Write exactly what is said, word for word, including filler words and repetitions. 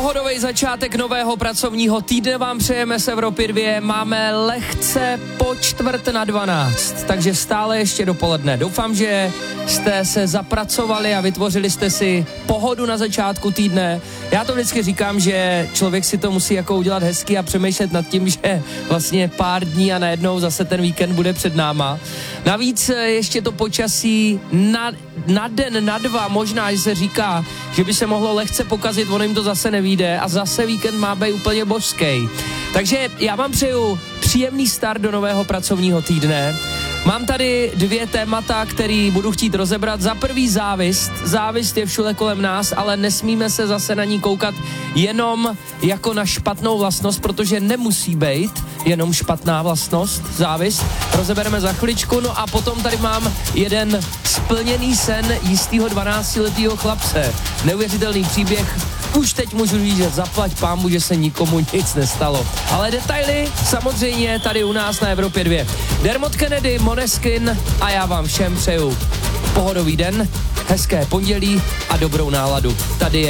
Pohodový začátek nového pracovního týdne vám přejeme z Evropy dva. Máme lehce po čtvrt na dvanáct, takže stále ještě dopoledne. Doufám, že jste se zapracovali a vytvořili jste si pohodu na začátku týdne. Já to vždycky říkám, že člověk si to musí jako udělat hezky a přemýšlet nad tím, že vlastně pár dní a najednou zase ten víkend bude před náma. Navíc ještě to počasí na, na den, na dva, možná, že se říká, že by se mohlo lehce pokazit, ono jim to zase nevyjde a zase víkend má být úplně božský. Takže já vám přeju příjemný start do nového pracovního týdne. Mám tady dvě témata, který budu chtít rozebrat. Za prvý závist. Závist je všude kolem nás, ale nesmíme se zase na ní koukat jenom jako na špatnou vlastnost, protože nemusí být jenom špatná vlastnost, závist. Rozebereme za chviličku, no a potom tady mám jeden splněný sen jistýho dvanáctiletýho chlapce. Neuvěřitelný příběh. Už teď můžu říct, že zaplať pámu, že se nikomu nic nestalo. Ale detaily samozřejmě tady u nás na Evropě dva. Dermot Kennedy, Måneskin a já vám všem přeju pohodový den, hezké pondělí a dobrou náladu. Tady je